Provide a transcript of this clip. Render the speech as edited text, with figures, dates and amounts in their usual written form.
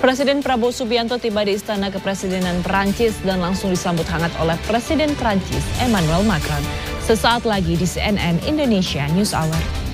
Presiden Prabowo Subianto tiba di Istana Kepresidenan Perancis dan langsung disambut hangat oleh Presiden Perancis Emmanuel Macron. Sesaat lagi di CNN Indonesia News Hour.